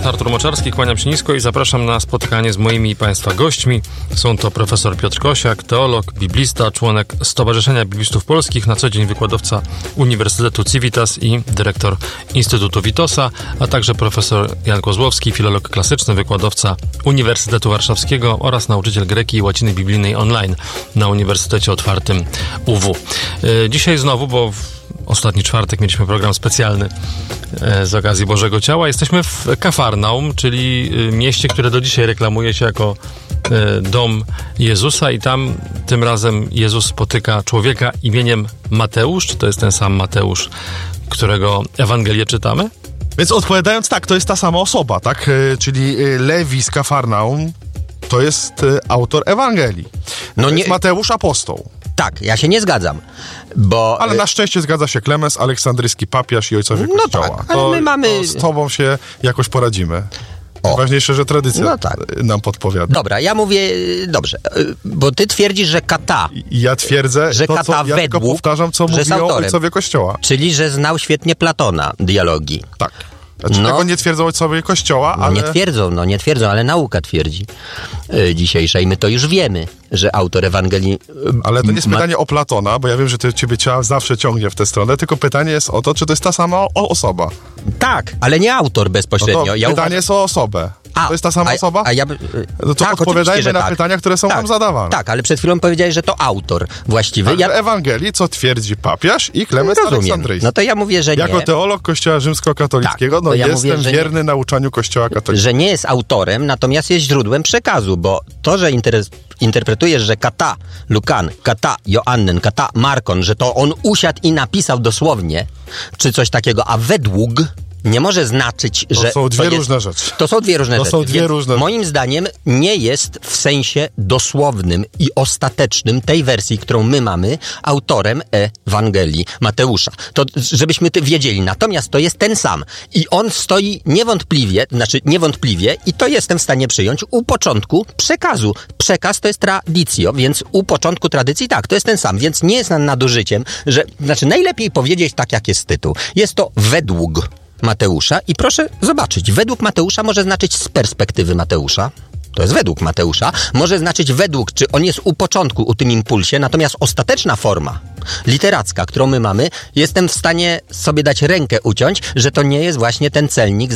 Artur Moczarski, kłaniam się nisko i zapraszam na spotkanie z moimi i Państwa gośćmi. Są to profesor Piotr Kosiak, teolog, biblista, członek Stowarzyszenia Biblistów Polskich, na co dzień wykładowca Uniwersytetu Civitas i dyrektor Instytutu Witosa, a także profesor Jan Kozłowski, filolog klasyczny, wykładowca Uniwersytetu Warszawskiego oraz nauczyciel greki i łaciny biblijnej online na Uniwersytecie Otwartym UW. Dzisiaj znowu, bo ostatni czwartek mieliśmy program specjalny z okazji Bożego Ciała. Jesteśmy w Kafarnaum, czyli mieście, które do dzisiaj reklamuje się jako dom Jezusa i tam tym razem Jezus spotyka człowieka imieniem Mateusz. Czy to jest ten sam Mateusz, którego Ewangelię czytamy? Więc odpowiadając tak, to jest ta sama osoba, tak? Czyli Lewi z Kafarnaum to jest autor Ewangelii. To jest Mateusz apostoł. Tak, ja się nie zgadzam, bo... Ale na szczęście zgadza się Klemens, aleksandryjski papież i ojcowie Kościoła. Tak, ale my mamy... To z tobą się jakoś poradzimy. Ważniejsze, że tradycja nam podpowiada. Dobra, ja mówię, dobrze, bo ty twierdzisz, że kata... Ja twierdzę, że to, co, ja tylko powtarzam, co mówią ojcowie Kościoła. Czyli, że znał świetnie Platona, dialogi. Tak. Znaczy, tego nie twierdzą ojcowie Kościoła, ale... Nie twierdzą, ale nauka twierdzi dzisiejsza i my to już wiemy, że autor Ewangelii... Ale to nie jest pytanie o Platona, bo ja wiem, że ciebie zawsze ciągnie w tę stronę, tylko pytanie jest o to, czy to jest ta sama osoba. Tak, ale nie autor bezpośrednio. No to pytanie jest o osobę. To jest ta sama osoba? No to tak, odpowiadajmy na pytania, które są nam zadawane. Tak, ale przed chwilą powiedziałeś, że to autor właściwy. Tak, Ewangelii, co twierdzi papież i Klemens Aleksandryjski. No to ja mówię, że nie. Jako teolog Kościoła Rzymskokatolickiego, jestem wierny nauczaniu Kościoła katolickiego. Że nie jest autorem, natomiast jest źródłem przekazu, bo to, że interpretujesz, że kata Lukan, kata Joannen, kata Markon, że to on usiadł i napisał dosłownie, czy coś takiego, a według... nie może znaczyć, że... To są dwie różne rzeczy. To są dwie różne rzeczy. To są dwie różne. Moim zdaniem nie jest w sensie dosłownym i ostatecznym tej wersji, którą my mamy, autorem Ewangelii Mateusza. To żebyśmy wiedzieli. Natomiast to jest ten sam. I on stoi niewątpliwie, i to jestem w stanie przyjąć, u początku przekazu. Przekaz to jest traditio, więc u początku tradycji to jest ten sam. Więc nie jest nadużyciem, najlepiej powiedzieć tak, jak jest tytuł. Jest to według Mateusza i proszę zobaczyć, według Mateusza może znaczyć z perspektywy Mateusza, to jest według Mateusza, może znaczyć według, czy on jest u początku, u tym impulsie, natomiast ostateczna forma literacka, którą my mamy, jestem w stanie sobie dać rękę uciąć, że to nie jest właśnie ten celnik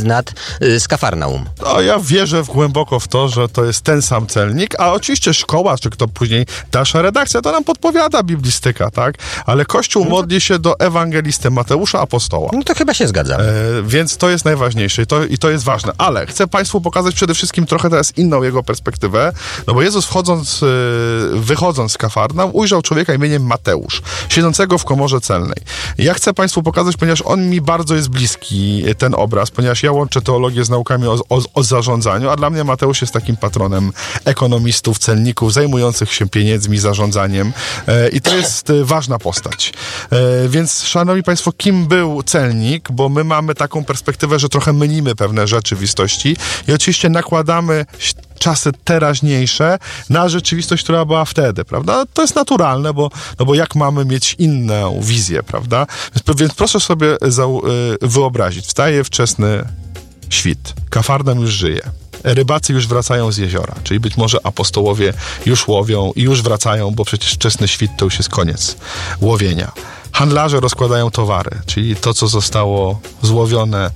z Kafarnaum. No, ja wierzę głęboko w to, że to jest ten sam celnik, a oczywiście szkoła, czy kto później dalsza redakcja, to nam podpowiada biblistyka, tak? Ale Kościół modli się do ewangelisty Mateusza Apostoła. No to chyba się zgadzam. Więc to jest najważniejsze i to jest ważne. Ale chcę Państwu pokazać przede wszystkim trochę teraz inną jego perspektywę, no bo Jezus wychodząc z Kafarnaum, ujrzał człowieka imieniem Mateusz, siedzącego w komorze celnej. Ja chcę Państwu pokazać, ponieważ on mi bardzo jest bliski, ten obraz, ponieważ ja łączę teologię z naukami o zarządzaniu, a dla mnie Mateusz jest takim patronem ekonomistów, celników, zajmujących się pieniędzmi, zarządzaniem i to jest ważna postać. Więc, szanowni Państwo, kim był celnik? Bo my mamy taką perspektywę, że trochę mylimy pewne rzeczywistości i oczywiście nakładamy czasy teraźniejsze na rzeczywistość, która była wtedy, prawda? To jest naturalne, bo jak mamy mieć inną wizję, prawda? Więc proszę sobie wyobrazić, wstaje wczesny świt, Kafarnaum już żyje, rybacy już wracają z jeziora, czyli być może apostołowie już łowią i już wracają, bo przecież wczesny świt to już jest koniec łowienia. Handlarze rozkładają towary, czyli to, co zostało złowione,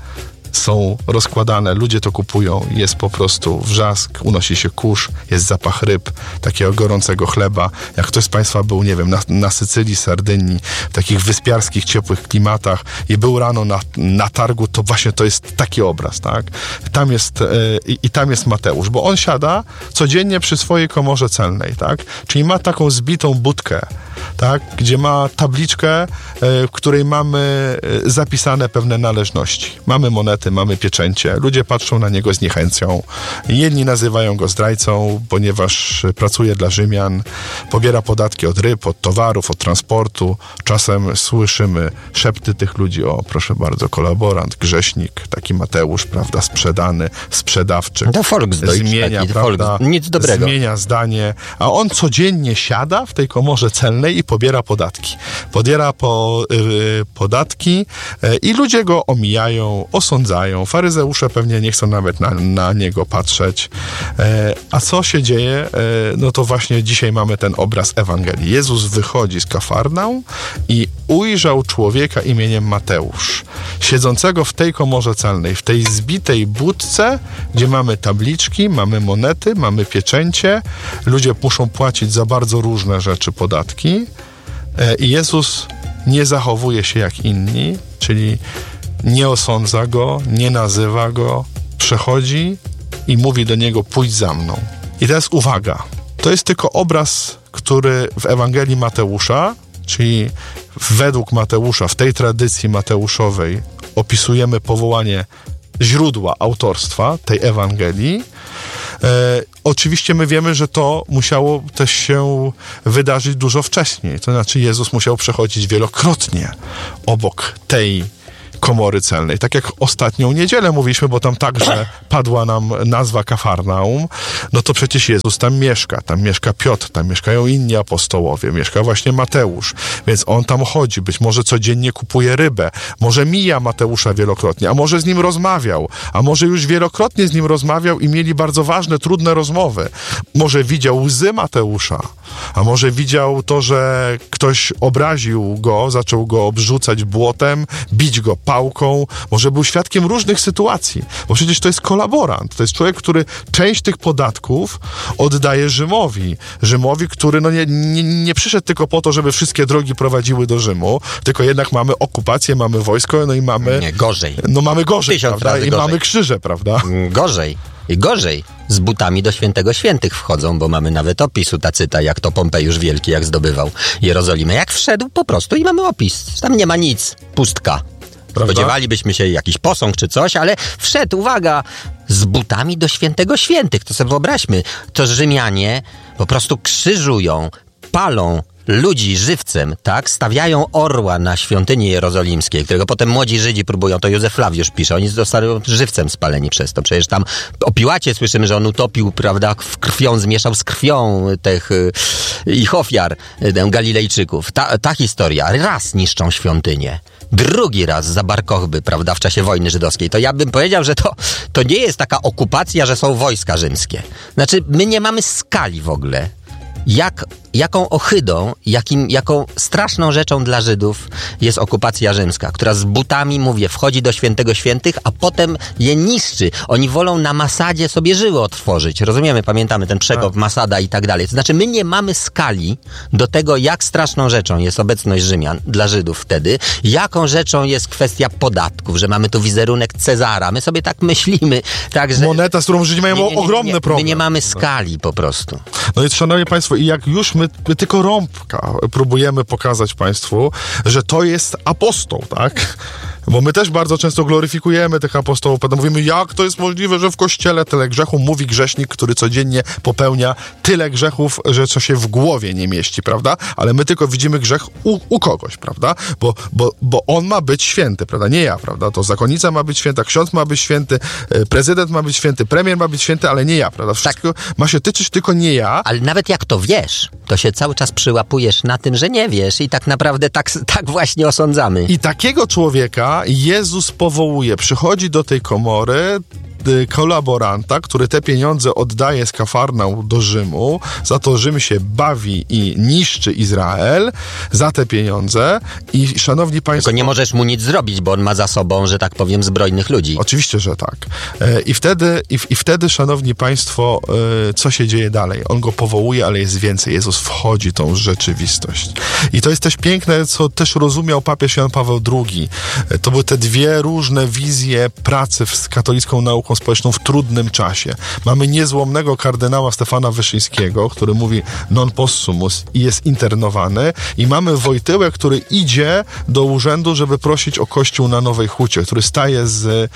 są rozkładane, ludzie to kupują, jest po prostu wrzask, unosi się kurz, jest zapach ryb, takiego gorącego chleba. Jak ktoś z Państwa był, nie wiem, na Sycylii, Sardynii, w takich wyspiarskich, ciepłych klimatach i był rano na targu, to właśnie to jest taki obraz, tak? Tam jest Mateusz, bo on siada codziennie przy swojej komorze celnej, tak? Czyli ma taką zbitą budkę, tak? Gdzie ma tabliczkę, w której mamy zapisane pewne należności. Mamy monety, mamy pieczęcie. Ludzie patrzą na niego z niechęcią. Jedni nazywają go zdrajcą, ponieważ pracuje dla Rzymian, pobiera podatki od ryb, od towarów, od transportu. Czasem słyszymy szepty tych ludzi: o, proszę bardzo, kolaborant, grześnik, taki Mateusz, prawda, sprzedany, sprzedawczy. To Volksdeutsch, zmienia, prawda, nic dobrego. Zmienia zdanie, a on codziennie siada w tej komorze celnej i pobiera podatki. Pobiera podatki i ludzie go omijają, osądzają. odwiedzają. Faryzeusze pewnie nie chcą nawet na niego patrzeć. A co się dzieje? No to właśnie dzisiaj mamy ten obraz Ewangelii. Jezus wychodzi z Kafarnaum i ujrzał człowieka imieniem Mateusz, siedzącego w tej komorze celnej, w tej zbitej budce, gdzie mamy tabliczki, mamy monety, mamy pieczęcie. Ludzie muszą płacić za bardzo różne rzeczy podatki. I Jezus nie zachowuje się jak inni, czyli nie osądza go, nie nazywa go, przechodzi i mówi do niego: pójdź za mną. I teraz uwaga, to jest tylko obraz, który w Ewangelii Mateusza, czyli według Mateusza, w tej tradycji mateuszowej opisujemy powołanie źródła autorstwa tej Ewangelii. Oczywiście my wiemy, że to musiało też się wydarzyć dużo wcześniej. To znaczy Jezus musiał przechodzić wielokrotnie obok tej komory celnej. Tak jak ostatnią niedzielę mówiliśmy, bo tam także padła nam nazwa Kafarnaum, no to przecież Jezus tam mieszka Piotr, tam mieszkają inni apostołowie, mieszka właśnie Mateusz, więc on tam chodzi, być może codziennie kupuje rybę, może mija Mateusza wielokrotnie, a może z nim rozmawiał, a może już wielokrotnie z nim rozmawiał i mieli bardzo ważne, trudne rozmowy. Może widział łzy Mateusza, a może widział to, że ktoś obraził go, zaczął go obrzucać błotem, bić go pałką, może był świadkiem różnych sytuacji, bo przecież to jest kolaborant, to jest człowiek, który część tych podatków oddaje Rzymowi, który nie przyszedł tylko po to, żeby wszystkie drogi prowadziły do Rzymu, tylko jednak mamy okupację, mamy wojsko, no i mamy... Nie, gorzej. No mamy gorzej, 1000 prawda? razy I gorzej. mamy krzyże, prawda? Gorzej. Z butami do Świętego Świętych wchodzą, bo mamy nawet opis u Tacyta, jak to Pompejusz Wielki, jak zdobywał Jerozolimę. Jak wszedł po prostu i mamy opis. Tam nie ma nic. Pustka. Prawda? Spodziewalibyśmy się jakiś posąg czy coś, ale wszedł, uwaga, z butami do Świętego Świętych. To sobie wyobraźmy. To Rzymianie po prostu krzyżują, palą ludzi żywcem, tak? Stawiają orła na świątyni jerozolimskiej, którego potem młodzi Żydzi próbują, to Józef Flawiusz pisze, oni zostali żywcem spaleni przez to. Przecież tam o Piłacie słyszymy, że on utopił, prawda, krwią, zmieszał z krwią tych ich ofiar, Galilejczyków. Ta historia. Raz niszczą świątynię. Drugi raz za Bar Kochby, prawda, w czasie wojny żydowskiej. To ja bym powiedział, że to nie jest taka okupacja, że są wojska rzymskie. Znaczy, my nie mamy skali w ogóle. Jaką ohydą, jaką straszną rzeczą dla Żydów jest okupacja rzymska, która z butami, mówię, wchodzi do Świętego Świętych, a potem je niszczy. Oni wolą na Masadzie sobie żyły otworzyć. Rozumiemy, pamiętamy ten przekop Masada i tak dalej. To znaczy, my nie mamy skali do tego, jak straszną rzeczą jest obecność Rzymian dla Żydów wtedy, jaką rzeczą jest kwestia podatków, że mamy tu wizerunek Cezara. My sobie tak myślimy. Tak, że moneta, z którą Żydzi mają ogromny problem. My nie mamy skali po prostu. No i szanowni państwo, i jak już my tylko rąbka próbujemy pokazać państwu, że to jest apostoł, tak? Bo my też bardzo często gloryfikujemy tych apostołów, potem mówimy, jak to jest możliwe, że w kościele tyle grzechu, mówi grzesznik, który codziennie popełnia tyle grzechów, że co się w głowie nie mieści, prawda? Ale my tylko widzimy grzech u kogoś, prawda? Bo on ma być święty, prawda? Nie ja, prawda? To zakonnica ma być święta, ksiądz ma być święty, prezydent ma być święty, premier ma być święty, ale nie ja, prawda? Wszystko ma się tyczyć tylko nie ja. Ale nawet jak to wiesz, to się cały czas przyłapujesz na tym, że nie wiesz i tak naprawdę tak właśnie osądzamy. I takiego człowieka Jezus powołuje, przychodzi do tej komory kolaboranta, który te pieniądze oddaje z Kafarnaum do Rzymu, za to Rzym się bawi i niszczy Izrael za te pieniądze i szanowni państwo... Tylko nie możesz mu nic zrobić, bo on ma za sobą, że tak powiem, zbrojnych ludzi. Oczywiście, że tak. I wtedy, szanowni państwo, co się dzieje dalej? On go powołuje, ale jest więcej. Jezus wchodzi w tą rzeczywistość. I to jest też piękne, co też rozumiał papież Jan Paweł II. To były te dwie różne wizje pracy z katolicką nauką społeczną w trudnym czasie. Mamy niezłomnego kardynała Stefana Wyszyńskiego, który mówi non possumus i jest internowany, i mamy Wojtyłę, który idzie do urzędu, żeby prosić o kościół na Nowej Hucie, który staje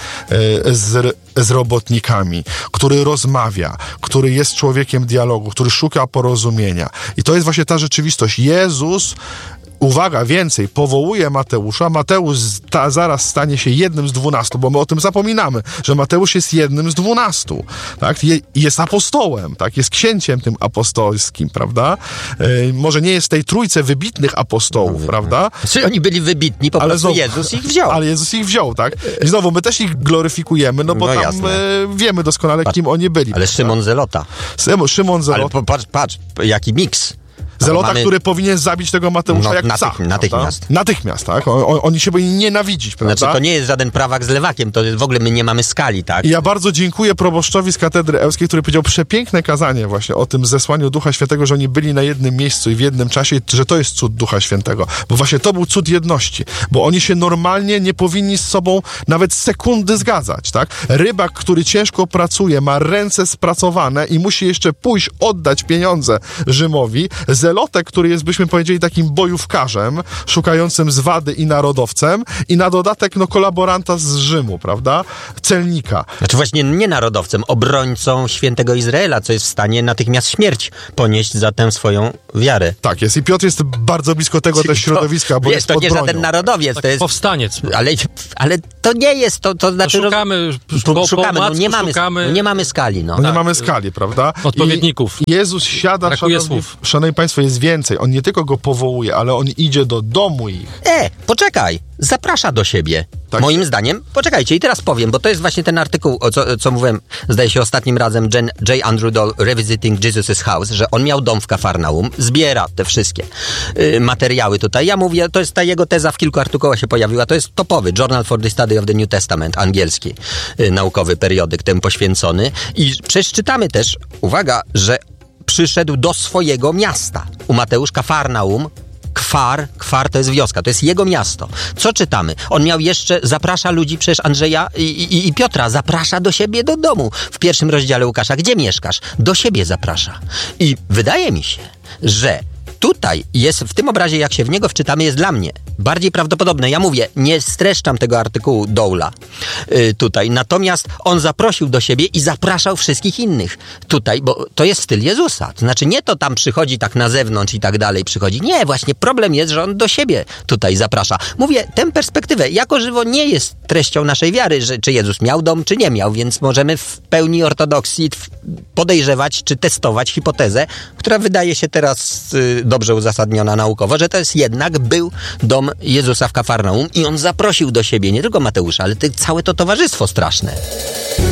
z robotnikami, który rozmawia, który jest człowiekiem dialogu, który szuka porozumienia. I to jest właśnie ta rzeczywistość. Jezus uwaga, więcej, powołuje Mateusza, Mateusz zaraz stanie się jednym z 12, bo my o tym zapominamy, że Mateusz jest jednym z 12, tak? Jest apostołem, tak? Jest księciem tym apostolskim, prawda? Może nie jest w tej trójce wybitnych apostołów, prawda? Czy oni byli wybitni, po prostu Jezus ich wziął. Ale Jezus ich wziął, tak? I znowu, my też ich gloryfikujemy, no bo tam wiemy doskonale, kim oni byli. Ale Szymon Zelota. Szymon Zelota. Ale patrz, jaki miks. Zelota, który powinien zabić tego Mateusza jak psa. Natychmiast. Natychmiast, tak? Oni się powinni nienawidzić, prawda? Znaczy, to nie jest żaden prawak z lewakiem, to w ogóle my nie mamy skali, tak? I ja bardzo dziękuję proboszczowi z Katedry Ełskiej, który powiedział przepiękne kazanie właśnie o tym zesłaniu Ducha Świętego, że oni byli na jednym miejscu i w jednym czasie, że to jest cud Ducha Świętego. Bo właśnie to był cud jedności. Bo oni się normalnie nie powinni z sobą nawet sekundy zgadzać, tak? Rybak, który ciężko pracuje, ma ręce spracowane i musi jeszcze pójść oddać pieniądze Rzymowi. Zelotek, który jest, byśmy powiedzieli, takim bojówkarzem, szukającym zwady i narodowcem i na dodatek, kolaboranta z Rzymu, prawda? Celnika. Znaczy właśnie nie narodowcem, obrońcą świętego Izraela, co jest w stanie natychmiast śmierć ponieść za tę swoją wiarę. Tak jest. I Piotr jest bardzo blisko tego też środowiska, bo jest to pod nie bronią. Żaden narodowiec, Tak, to jest powstaniec. Ale to nie jest, to znaczy... Szukamy, nie mamy skali, nie mamy skali, prawda? Odpowiedników. I Jezus siada, szanowni państwo, jest więcej. On nie tylko go powołuje, ale on idzie do domu ich. Poczekaj, zaprasza do siebie. Tak. Moim zdaniem, poczekajcie, i teraz powiem, bo to jest właśnie ten artykuł, co mówiłem, zdaje się ostatnim razem, J. Andrew Doll, Revisiting Jesus' House, że on miał dom w Kafarnaum, zbiera te wszystkie materiały tutaj. Ja mówię, to jest ta jego teza, w kilku artykułach się pojawiła, to jest topowy Journal for the Study of the New Testament, angielski, naukowy periodyk temu poświęcony. I przeczytamy też, uwaga, że przyszedł do swojego miasta. U Mateusz Kafarnaum, Kwar to jest wioska, to jest jego miasto. Co czytamy? On miał jeszcze, zaprasza ludzi, przecież Andrzeja i Piotra, zaprasza do siebie do domu. W pierwszym rozdziale Łukasza, gdzie mieszkasz? Do siebie zaprasza. I wydaje mi się, że tutaj jest, w tym obrazie, jak się w niego wczytamy, jest dla mnie bardziej prawdopodobne. Ja mówię, nie streszczam tego artykułu Doula tutaj. Natomiast on zaprosił do siebie i zapraszał wszystkich innych tutaj, bo to jest styl Jezusa. To znaczy nie to tam przychodzi tak na zewnątrz i tak dalej przychodzi. Nie, właśnie problem jest, że on do siebie tutaj zaprasza. Mówię, tę perspektywę jako żywo nie jest treścią naszej wiary, że czy Jezus miał dom, czy nie miał, więc możemy w pełni ortodoksji podejrzewać, czy testować hipotezę, która wydaje się teraz dobrze uzasadniona naukowo, że to jest jednak był dom Jezusa w Kafarnaum i on zaprosił do siebie nie tylko Mateusza, ale całe to towarzystwo straszne.